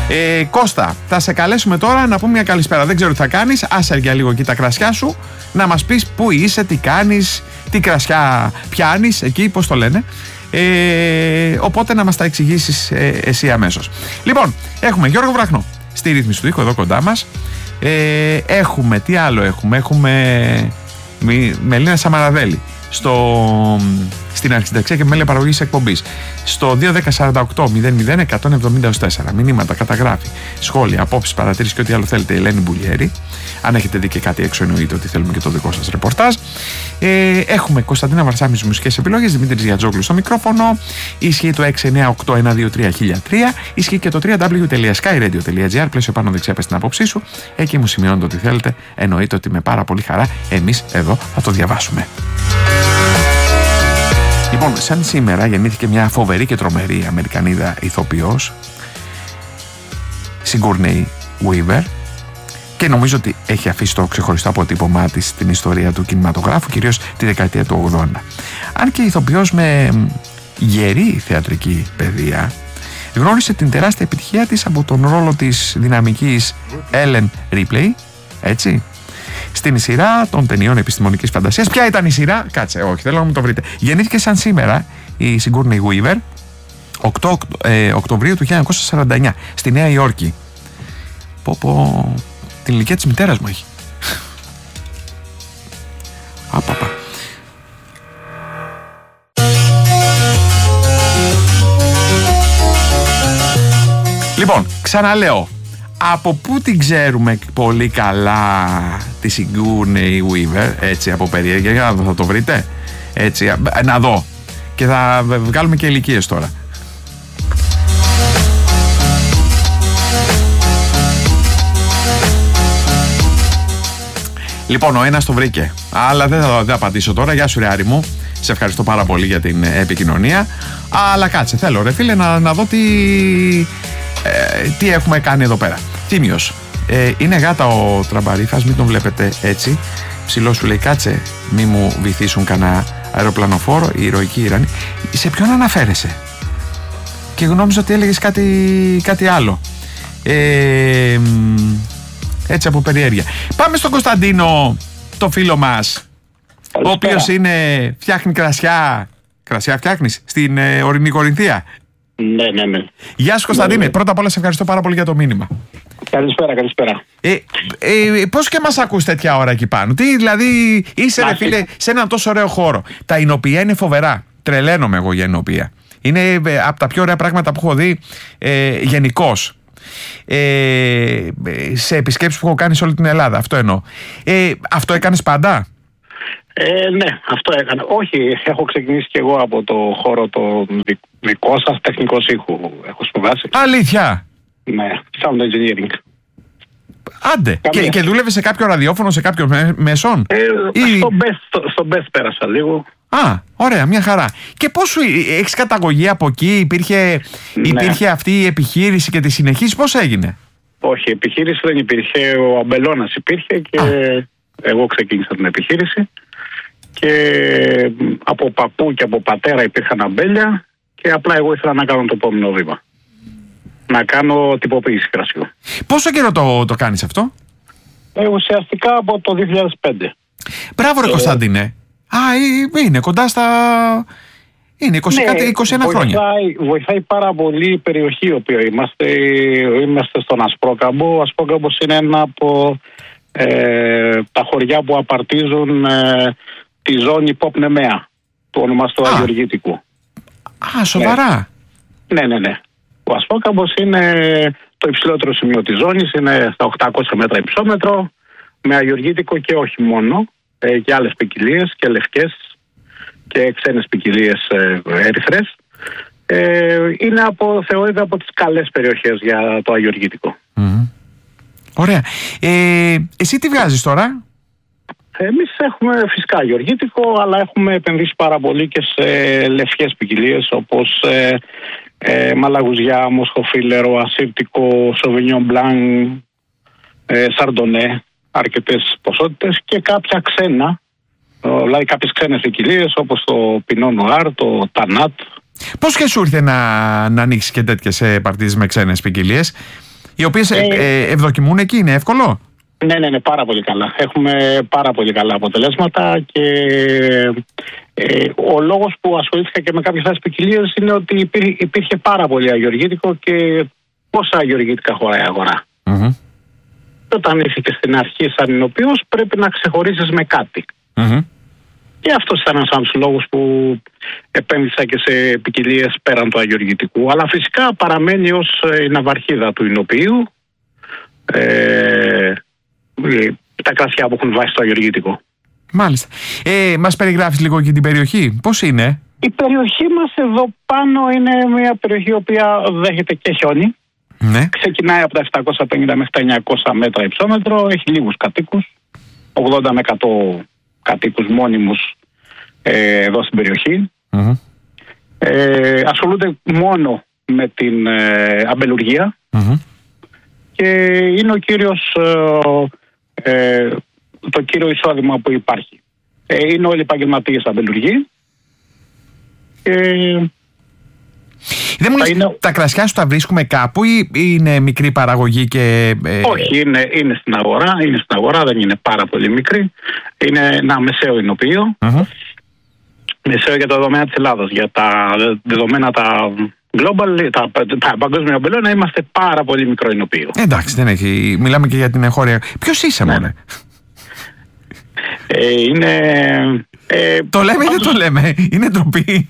Κώστα, θα σε καλέσουμε τώρα να πούμε μια καλησπέρα. Δεν ξέρω τι θα κάνεις. Άσε για λίγο εκεί τα κρασιά σου, να μας πεις πού είσαι, τι κάνεις, τι κρασιά πιάνεις εκεί, πώς το λένε. Οπότε να μας τα εξηγήσεις εσύ αμέσως. Λοιπόν, έχουμε Γιώργο Βραχνό στη ρύθμιση του ήχου εδώ κοντά μας. Έχουμε, τι άλλο έχουμε? Έχουμε Μελίνα Σαμαραδέλη στην αρχισυνταξία και μέλη παραγωγής εκπομπής στο 210-48-00-170-4. Μηνύματα, καταγράφει, σχόλια, απόψεις, παρατηρήσεις και ό,τι άλλο θέλετε. Η Ελένη Μπουλιέρη. Αν έχετε δει και κάτι έξω, εννοείται ότι θέλουμε και το δικό σας ρεπορτάζ. Έχουμε Κωνσταντίνα Βαρσάμι στις μουσικές επιλογές, Δημήτρης Γιατζόγλου στο μικρόφωνο. Ισχύει το 698-123-1003. Ισχύει και το www.skyradio.gr. Πλαίσιο πάνω δεξιά, πες την άποψή σου. Εκεί μου σημειώνετε ό,τι θέλετε. Εννοείται ότι με πάρα πολύ χαρά εμείς εδώ θα το διαβάσουμε. Λοιπόν, σαν σήμερα γεννήθηκε μια φοβερή και τρομερή Αμερικανίδα ηθοποιός, Sigourney Weaver, και νομίζω ότι έχει αφήσει το ξεχωριστό αποτύπωμά της στην ιστορία του κινηματογράφου, κυρίως τη δεκαετία του 80. Αν και ηθοποιός με γερή θεατρική παιδεία, γνώρισε την τεράστια επιτυχία της από τον ρόλο της δυναμικής Ellen Ripley, έτσι, στην σειρά των ταινιών επιστημονικής φαντασίας. Ποια ήταν η σειρά? Κάτσε, όχι, θέλω να μου το βρείτε. Γεννήθηκε σαν σήμερα η Sigourney Weaver 8 Οκτωβρίου του 1949 στη Νέα Υόρκη. Πω, την ηλικία της μητέρας μου έχει. Απαπα. Λοιπόν, ξαναλέω, από πού την ξέρουμε πολύ καλά τη Sigourney Weaver, έτσι, από περιέργεια? Για να δω, θα το βρείτε, έτσι, να δω, και θα βγάλουμε και ηλικίες τώρα. Λοιπόν, ο ένας το βρήκε, αλλά δεν θα απαντήσω τώρα. Γεια σου ρε Άρη μου, σε ευχαριστώ πάρα πολύ για την επικοινωνία. Αλλά κάτσε, θέλω ρε φίλε να δω τι έχουμε κάνει εδώ πέρα. Θήμιος, είναι γάτα ο Τραμπαρίφας, μην τον βλέπετε έτσι. Ψηλό σου λέει, κάτσε, μη μου βυθίσουν κανένα αεροπλανοφόρο, η ηρωική Ιρανή. Σε ποιον αναφέρεσαι? Και γνώμιζα ότι έλεγες κάτι άλλο. Έτσι, από περιέργεια. Πάμε στον Κωνσταντίνο, το φίλο μας, ο οποίος φτιάχνει κρασιά. Κρασιά φτιάχνεις στην ορεινή Κορινθία? Ναι. Γεια σου Κωνσταντίνε, πρώτα απ' όλα σε ευχαριστώ πάρα πολύ για το μήνυμα. Καλησπέρα. Πώς και μας ακούς τέτοια ώρα εκεί πάνω? Τι δηλαδή είσαι ρε φίλε σε έναν τόσο ωραίο χώρο? Τα εινοποιεία είναι φοβερά. Τρελαίνομαι εγώ για εινοποιεία. Είναι από τα πιο ωραία πράγματα που έχω δει γενικώς. Σε επισκέψεις που έχω κάνει σε όλη την Ελλάδα. Αυτό εννοώ. Αυτό έκανες πάντα? Ναι, αυτό έκανα. Όχι, έχω ξεκινήσει και εγώ από το χώρο το δικό σας, τεχνικός ήχου. Έχω σπουδάσει. Αλήθεια? Ναι, sound engineering. Άντε, και δούλευε σε κάποιο ραδιόφωνο, σε κάποιο μέσον? Στο Best πέρασα λίγο. Α, ωραία, μια χαρά. Και πώς σου, έχεις καταγωγή από εκεί? Υπήρχε αυτή η επιχείρηση και τη συνεχής? Πώς έγινε? Όχι, επιχείρηση δεν υπήρχε. Ο Αμπελώνας υπήρχε και εγώ ξεκίνησα την επιχείρηση. Και από παππού και από πατέρα υπήρχαν αμπέλια και απλά εγώ ήθελα να κάνω το επόμενο βήμα. Να κάνω τυποποίηση κρασιού. Πόσο καιρό το κάνεις αυτό? Ουσιαστικά από το 2005. Μπράβο ρε Κωνσταντίνε. Είναι κοντά στα... Είναι 21 χρόνια. Βοηθάει πάρα πολύ η περιοχή όπου είμαστε. Είμαστε στον Ασπρόκαμπο. Ο Ασπρόκαμπος είναι ένα από τα χωριά που απαρτίζουν τη ζώνη Πόπ-Νεμαία, του ονομαστού Αγιοργήτικου. Σοβαρά? Ναι. Ο Ασπρόκαμπος είναι το υψηλότερο σημείο της ζώνης, είναι στα 800 μέτρα υψόμετρο, με αγιοργήτικο και όχι μόνο, και άλλες ποικιλίες και λευκές και ξένες ποικιλίες ερυθρές. Θεωρείται από τις καλές περιοχές για το αγιοργήτικο. Ωραία. Εσύ τι βγάζεις τώρα? Εμείς έχουμε φυσικά αγιοργήτικο, αλλά έχουμε επενδύσει πάρα πολύ και σε λευκές ποικιλίες όπως μαλαγουζιά, μοσχοφίλερο, ασύρτικο, σοβινιόν μπλάνκ, σαρντονέ, αρκετές ποσότητες, και κάποια ξένα, δηλαδή κάποιες ξένες ποικιλίες όπως το πινό νουάρ, το τανάτ. Πώς και σου ήρθε να ανοίξεις και τέτοιες παρτίδες με ξένες ποικιλίες? Οι οποίες ευδοκιμούν εκεί, είναι εύκολο? Ναι, πάρα πολύ καλά. Έχουμε πάρα πολύ καλά αποτελέσματα και ο λόγος που ασχολήθηκα και με κάποιες άλλες ποικιλίες είναι ότι υπήρχε πάρα πολύ αγιοργήτικο και πόσα αγιοργήτικα χωράει η αγορά. Mm-hmm. Όταν είσαι και στην αρχή σαν ηνοποιός πρέπει να ξεχωρίσεις με κάτι. Mm-hmm. Και αυτός ήταν ένας από τους λόγους που επένδυσα και σε ποικιλίες πέραν του αγιοργητικού. Αλλά φυσικά παραμένει ως η ναυαρχίδα του ηνοποιείου τα κρασιά που έχουν βάσει το αγιοργητικό. Μάλιστα. Μας περιγράφεις λίγο και την περιοχή, πώς είναι? Η περιοχή μας εδώ πάνω είναι μια περιοχή η οποία δέχεται και χιόνι. Ναι. Ξεκινάει από τα 750 μέχρι τα 900 μέτρα υψόμετρο, έχει λίγους κατοίκους, 80 με 100 κατοίκους μόνιμους εδώ στην περιοχή. Mm-hmm. Ασχολούνται μόνο με την αμπελουργία. Mm-hmm. Και είναι ο κύριος, το κύριο εισόδημα που υπάρχει. Είναι όλοι επαγγελματίες αμπελουργοί. Δεν μου λες, τα κρασιά σου τα βρίσκουμε κάπου ή είναι μικρή παραγωγή και... Όχι, είναι στην αγορά, δεν είναι πάρα πολύ μικρή. Είναι ένα μεσαίο ηνοποιείο. Mm-hmm. Μεσαίο για τα δεδομένα της Ελλάδας. Για τα δεδομένα τα global, τα παγκόσμια μπελώνα, είμαστε πάρα πολύ μικρό ηνοποιείο. Εντάξει, δεν έχει. Μιλάμε και για την εγχώρια. Ποιος είσαι, μόνε? Είναι... το λέμε ή δεν το λέμε? Είναι ντροπή.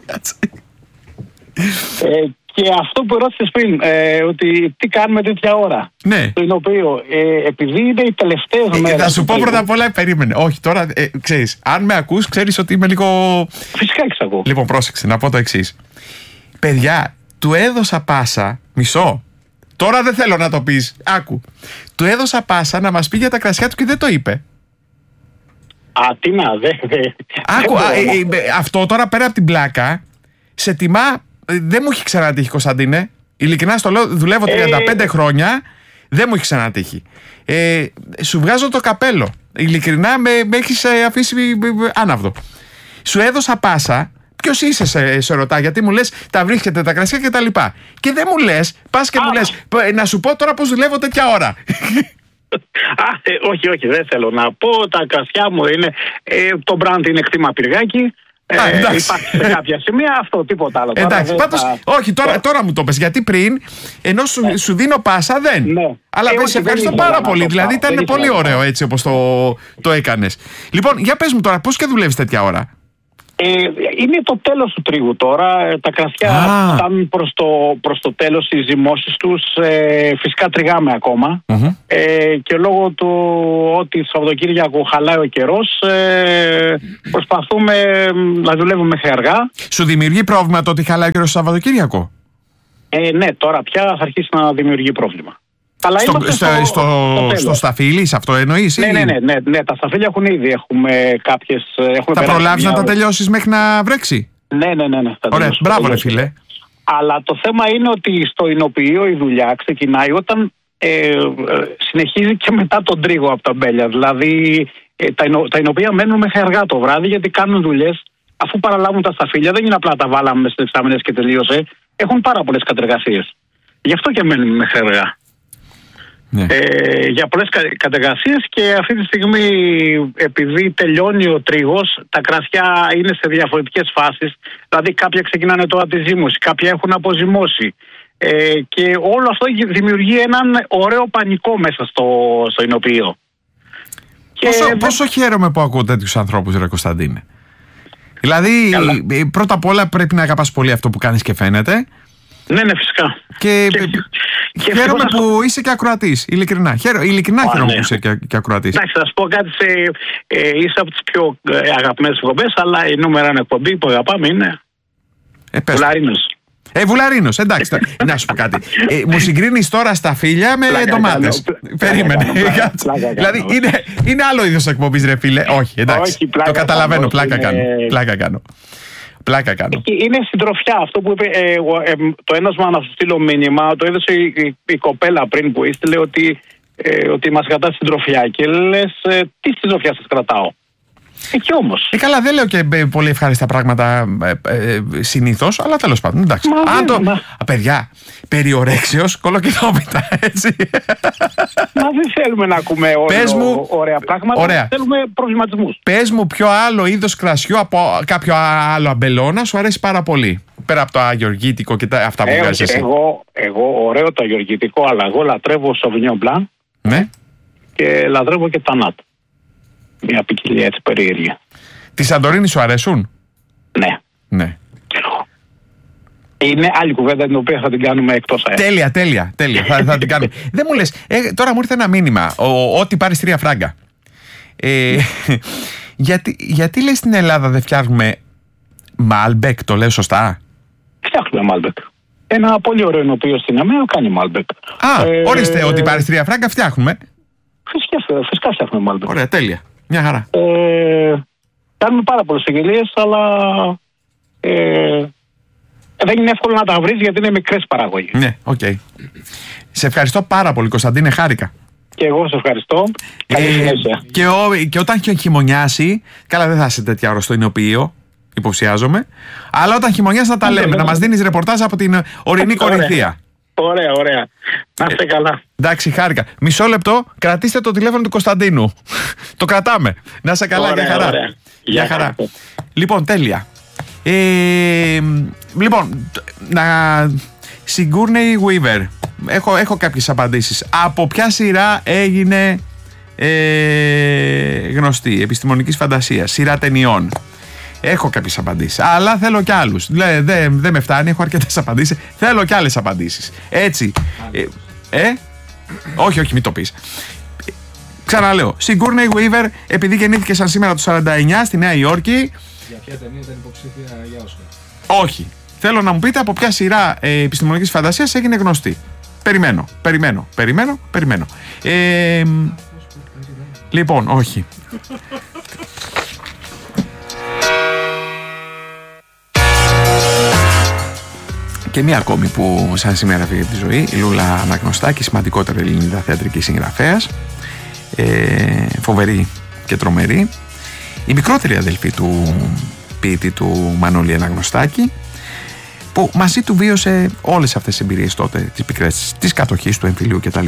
Και αυτό που ρώτησες πριν, ότι τι κάνουμε τέτοια ώρα. Ναι. Το ηνοποιείο, επειδή είναι οι τελευταίες μέρες... Θα σου πω πρώτα απ' όλα, περίμενε. Όχι, τώρα, ξέρεις, αν με ακούς, ξέρεις ότι είμαι λίγο... Φυσικά και σ' ακούω. Λοιπόν, πρόσεξε, να πω το εξής. Παιδιά, του έδωσα πάσα, μισό. Τώρα δεν θέλω να το πεις. Άκου. Του έδωσα πάσα να μας πει για τα κρασιά του και δεν το είπε. Τι να, Άκου, αυτό τώρα πέρα από την πλάκα, σε τιμά, δεν μου έχει ξανατύχει, Κωνσταντίνε. Ειλικρινά στο λέω, δουλεύω 35 χρόνια, δεν μου έχει ξανατύχει. Σου βγάζω το καπέλο. Ειλικρινά με έχεις αφήσει άναυδο. Σου έδωσα πάσα. Ποιος είσαι, σε ρωτά, γιατί μου λες τα βρίσκεται τα κρασιά και τα λοιπά. Και δεν μου λες, πας και μου λες, να σου πω τώρα πως δουλεύω τέτοια ώρα. Όχι, δεν θέλω να πω. Τα κρασιά μου είναι, το brand είναι κτήμα πυργάκι. Υπάρχει σε κάποια σημεία αυτό, τίποτα άλλο. Εντάξει, πάντως, όχι, τώρα μου το πες, γιατί πριν, ενώ σου δίνω πάσα, δεν. Ναι. Αλλά σε ευχαριστώ πάρα πολύ, δηλαδή ήταν πολύ ωραίο έτσι όπως το έκανες. Λοιπόν, για πες μου τώρα, πώς και δουλεύεις τέτοια ώρα? Είναι το τέλος του τρίγου τώρα. Τα κρασιά φτάνουν προς το τέλος, οι ζυμώσεις τους. Φυσικά τριγάμε ακόμα. Mm-hmm. Και λόγω του ότι Σαββατοκύριακο χαλάει ο καιρός, προσπαθούμε να δουλεύουμε μέχρι αργά. Σου δημιουργεί πρόβλημα το ότι χαλάει ο καιρός στο Σαββατοκύριακο? Ναι, τώρα πια θα αρχίσει να δημιουργεί πρόβλημα. Αλλά στο σταφύλι, αυτό εννοείς? Ναι, τα σταφύλια έχουν ήδη. Έχουμε κάποιες. Θα προλάβεις να τα τελειώσεις μέχρι να βρέξει? Ναι. Ωραία, μπράβο ρε φίλε. Αλλά το θέμα είναι ότι στο ηνοποιείο η δουλειά ξεκινάει όταν συνεχίζει και μετά τον τρίγο από τα μπέλια. Δηλαδή τα ηνοποιεία μένουν μέχρι αργά το βράδυ γιατί κάνουν δουλειές. Αφού παραλάβουν τα σταφύλια, δεν είναι απλά τα βάλαμε στις εξάμηνες και τελείωσε. Έχουν πάρα πολλές κατεργασίες. Γι' αυτό και μένουν μέχρι αργά. Ναι. Για πολλές κατεργασίες, και αυτή τη στιγμή, επειδή τελειώνει ο τρίγος, τα κρασιά είναι σε διαφορετικές φάσεις. Δηλαδή κάποια ξεκινάνε τώρα τη ζύμωση, κάποια έχουν αποζυμώσει, και όλο αυτό δημιουργεί έναν ωραίο πανικό μέσα στο ηνοποιείο. Πόσο χαίρομαι που ακούω τέτοιους ανθρώπους, ρε Κωνσταντίνε. Δηλαδή πρώτα απ' όλα πρέπει να αγαπάς πολύ αυτό που κάνεις και φαίνεται. Ναι, φυσικά. Και χαίρομαι που είσαι και ακροατής. Ειλικρινά χαίρομαι που είσαι και ακροατής. Εντάξει, θα σου πω κάτι. Είσαι από τις πιο αγαπημένες εκπομπές, αλλά η νούμερα 1 εκπομπή που αγαπάμε είναι Βουλαρίνος. Βουλαρίνος, εντάξει. Να σου πω κάτι. Μου συγκρίνεις τώρα στα φύλλα με ντομάτες. Περίμενε. Δηλαδή είναι άλλο είδος εκπομπής, ρε φίλε. Όχι, εντάξει. Το καταλαβαίνω. Πλάκα κάνω. Είναι συντροφιά αυτό που είπε. Το ένασμα να σου στείλω μήνυμα, το έδωσε η κοπέλα πριν που έστειλε ότι μας κρατά συντροφιά. Και λες, τι συντροφιά σας κρατάω? Εκεί όμως. Καλά, δεν λέω και πολύ ευχάριστα πράγματα συνήθως, αλλά τέλος πάντων. Εντάξει. Παιδιά, περιορέξεως, κολοκυθόπιτα, έτσι. Μα δεν θέλουμε να ακούμε ωραία πράγματα. Ωραία. Θέλουμε προβληματισμούς. Πες μου ποιο άλλο είδος κρασιού από κάποιο άλλο αμπελώνα σου αρέσει πάρα πολύ. Πέρα από το αγιοργίτικο και αυτά που βγάζεις εσύ. Εγώ ωραίο το αγιοργίτικο, αλλά εγώ λατρεύω Σοβινιόν Μπλαν. Ναι. Και λατρεύω και Τανάτ. Μια ποικιλία έτσι περίεργη. Τη Σαντορίνη σου αρέσουν? Ναι. Είναι άλλη κουβέντα την οποία θα την κάνουμε εκτός αέρα. Τέλεια. θα την κάνουμε. Δεν μου λες, τώρα μου ήρθε ένα μήνυμα. Ό,τι πάρεις 3 φράγκα. Γιατί λες στην Ελλάδα δεν φτιάχνουμε Malbec, το λέω σωστά? Φτιάχνουμε Malbec. Ένα πολύ ωραίο ενοποιείο στην ΑΜΕΑ κάνει Malbec. Ορίστε, ότι πάρεις 3 φράγκα φτιάχνουμε. Φυσικά φτιάχνουμε Malbec. Ωραία, τέλεια. Μια χαρά. Κάνουμε πάρα πολλές εγγελίες, αλλά δεν είναι εύκολο να τα βρεις γιατί είναι μικρές παραγωγές. Ναι, οκ. Σε ευχαριστώ πάρα πολύ, Κωνσταντίνε, χάρηκα. Και εγώ σε ευχαριστώ. Καλή συνέχεια. Και όταν χειμωνιάσει, καλά δεν θα είσαι τέτοια ώρα στο εινοποιείο, υποψιάζομαι, αλλά όταν χειμωνιάσει να τα λέμε, να μας δίνεις ρεπορτάζ από την ορεινή Κορινθία. Ωραία. Να είστε καλά. Εντάξει, χάρηκα. Μισό λεπτό, κρατήστε το τηλέφωνο του Κωνσταντίνου. Το κρατάμε. Να είσαι καλά, για χαρά. Για χαρά. Λοιπόν, τέλεια. Λοιπόν, Sigourney Weaver. Έχω κάποιες απαντήσεις. Από ποια σειρά έγινε γνωστή? Επιστημονικής φαντασίας, σειρά ταινιών. Έχω κάποιες απαντήσεις, αλλά θέλω κι άλλους. Δεν με φτάνει, έχω αρκετές απαντήσεις. Θέλω κι άλλες απαντήσεις. Έτσι. Όχι, μην το πεις. Ξαναλέω, Sigourney Weaver, επειδή γεννήθηκε σαν σήμερα το 49 στη Νέα Υόρκη. Για ποια ταινία ήταν υποψήφια για Όσκαρ? Όχι. Θέλω να μου πείτε από ποια σειρά επιστημονικής φαντασίας έγινε γνωστή. Περιμένω. Λοιπόν, όχι. Και μία ακόμη που σαν σήμερα φύγε από τη ζωή, η Λούλα Αναγνωστάκη, σημαντικότερη Ελληνίδα θεατρική συγγραφέας, φοβερή και τρομερή, η μικρότερη αδελφή του ποιητή του Μανώλη Αναγνωστάκη, που μαζί του βίωσε όλες αυτές τις εμπειρίες τότε, τις πικρές, της κατοχής, του εμφυλίου κτλ.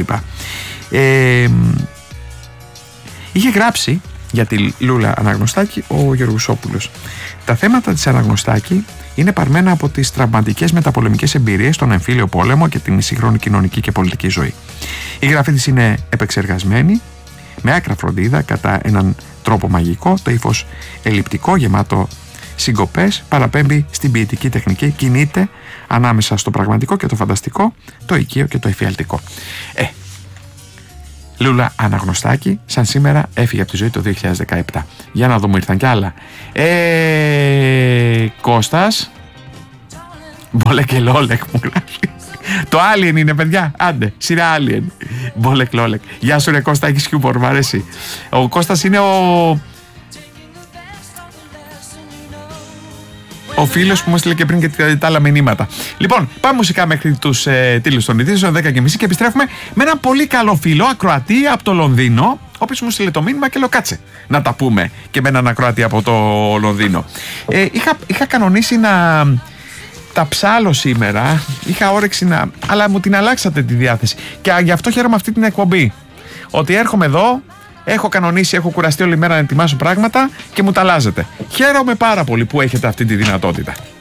Είχε γράψει για τη Λούλα Αναγνωστάκη ο Γεωργουσόπουλος. Τα θέματα της Αναγνωστάκη είναι παρμένα από τις τραυματικές μεταπολεμικές εμπειρίες, στον εμφύλιο πόλεμο και την σύγχρονη κοινωνική και πολιτική ζωή. Η γραφή της είναι επεξεργασμένη, με άκρα φροντίδα, κατά έναν τρόπο μαγικό, το ύφος ελλειπτικό, γεμάτο συγκοπές, παραπέμπει στην ποιητική τεχνική, κινείται ανάμεσα στο πραγματικό και το φανταστικό, το οικείο και το εφιαλτικό. Λούλα Αναγνωστάκη, σαν σήμερα έφυγε από τη ζωή το 2017. Για να δούμε, ήρθαν κι άλλα. Κώστας Μπόλεκ Λόλεκ μου γράφει. Το Alien είναι, παιδιά. Άντε, σειρά Alien. Μπόλεκ Λόλεκ. Γεια σου ρε Κώστα, έχεις χιούμορ, μ' αρέσει. Ο Κώστας είναι ο φίλος που μου έστειλε και πριν και τα άλλα μηνύματα. Λοιπόν, πάμε μουσικά μέχρι τους τίτλους των ειδήσεων, 10:30, και επιστρέφουμε με ένα πολύ καλό φίλο, ακροατή από το Λονδίνο, ο οποίος μου στείλε το μήνυμα και λέω κάτσε να τα πούμε και με έναν ακροατή από το Λονδίνο. Είχα κανονίσει να τα ψάλω σήμερα, είχα όρεξη αλλά μου την αλλάξατε τη διάθεση. Και γι' αυτό χαίρομαι αυτή την εκπομπή. Ότι έρχομαι εδώ, έχω κανονίσει, έχω κουραστεί όλη μέρα να ετοιμάσω πράγματα και μου τα αλλάζετε. Χαίρομαι πάρα πολύ που έχετε αυτή τη δυνατότητα.